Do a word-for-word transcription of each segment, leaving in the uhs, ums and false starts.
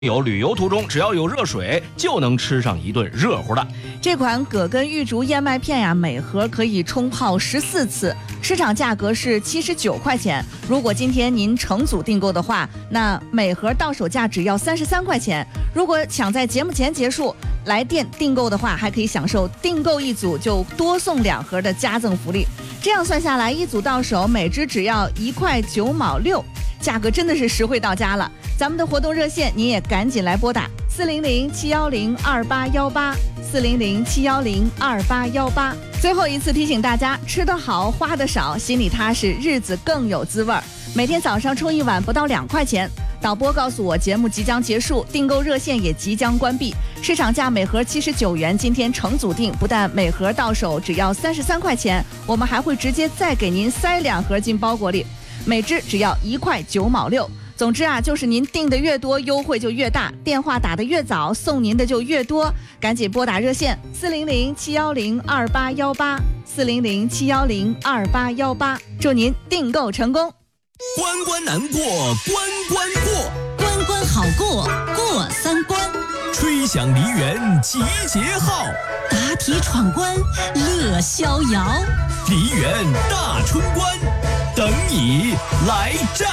有旅游途中只要有热水就能吃上一顿热乎的。 这款葛根玉竹燕麦片呀，每盒可以冲泡十四次，市场价格是七十九块钱。如果今天您成组订购的话，那每盒到手价只要三十三块钱。如果抢在节目前结束来电订购的话，还可以享受订购一组就多送两盒的加赠福利。这样算下来，一组到手每只只要一块九毛六，价格真的是实惠到家了。咱们的活动热线您也赶紧来拨打四零零七幺零二八幺八四零零七幺零二八幺八。最后一次提醒大家，吃得好花得少，心里踏实，日子更有滋味。每天早上冲一碗不到两块钱。导播告诉我节目即将结束，订购热线也即将关闭，市场价每盒七十九元，今天成组订，不但每盒到手只要三十三块钱，我们还会直接再给您塞两盒进包裹里，每只只要一块九毛六。总之啊，就是您订的越多，优惠就越大，电话打得越早，送您的就越多。赶紧拨打热线四零零七幺零二八幺八四零零七幺零二八幺八，祝您订购成功。 关关难过关关过， 关关好过过三关， 吹响梨园集结号， 答题闯关乐逍遥， 梨园大春关，等你来战。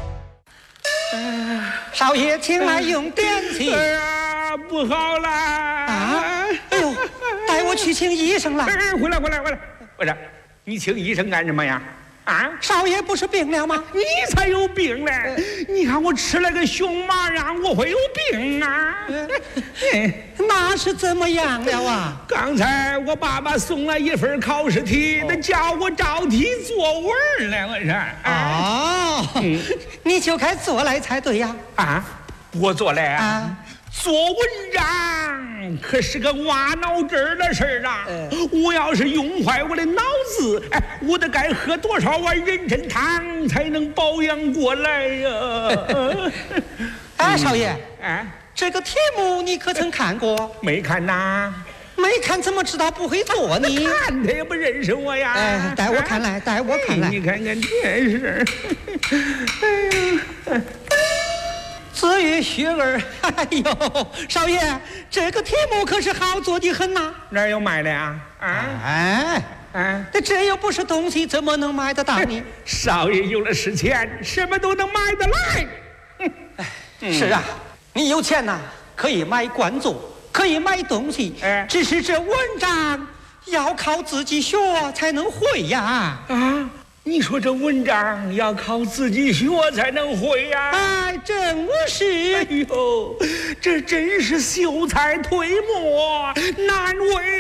呃、少爷，请来用电器。 哎呀，不好啦！ 啊！哎呦，带我去请医生了。 哎，回来，回来，回来！不是，你请医生干什么呀？啊！ 少爷不是病了吗？ 你才有病嘞！呃、你看我吃了个熊麻瓤，我会有病啊！ 呃、那是怎么样了啊？ 刚才我爸爸送了一份考试题，他、哦、叫我照题作文来，我说。 哦，嗯、你就该做来才对呀！ 啊，我做来啊！ 啊做文章可是个挖脑汁儿的事儿啊！呃、我要是用坏我的脑子，哎，我得该喝多少碗人参汤才能保养过来呀？ 哎，少爷， 哎， 这个题目你可曾看过？ 没看呐。 没看怎么知道不会做呢？ 看他也不认识我呀！ 哎，带我看来，啊、带我看来。 你看看电视。哎呀。 子欲学而，哎呦，少爷，这个题目可是好做的很呐、啊。 哪有卖的呀？啊， 哎，哎，这又不是东西，怎么能买得到呢？ 少爷有了是钱，什么都能买得来。 哎，嗯、是啊，你有钱呐、啊，可以买官做，可以买东西，哎，只是这文章要靠自己学才能会呀。 啊。你说这文章要靠自己学才能会呀、 啊？哎，真是！ 哎呦，这真是秀才推磨，难为